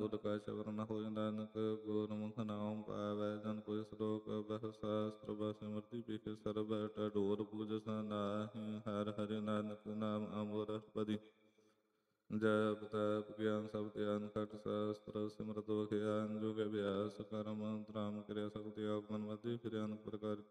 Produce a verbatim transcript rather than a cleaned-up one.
ਤੁਧ ਕਾ ਸ਼ਬਰ ਨ ਹੋਇ ਨਾਨਕ। ਗੁਰਮੁਖ ਨਾਮ ਪਾਵੈ ਜਨ ਕੋਈ ਸਲੋਕ ਬਹੁ ਸਾਸਤਰ ਬਹੁ ਸਿਮਰਤਿ ਬਿਖ ਸਰਬ ਢੋਰ ਪੂਜ ਨਾਹਿ। ਹਰਿ ਹਰਿ ਨਾਨਕ ਨਾਮ ਅਮਰਤਿ ਪਦੀ। ਜਪ ਤਪ ਗਿਆਨ ਸਭ ਧਿਆਨ ਖਟ ਸ਼ਾਸਤਰ ਸਿਮਰਤ ਬਖਿਆਨ। ਜੁਗ ਅਭਿਆਸ ਕਰਮ ਧਰਮ ਕਿਰਿਆ ਸਭ ਤਿਆਗ ਮਨ ਮਧਿ। ਫਿਰ ਅਨੇਕ ਪ੍ਰਕਾਰ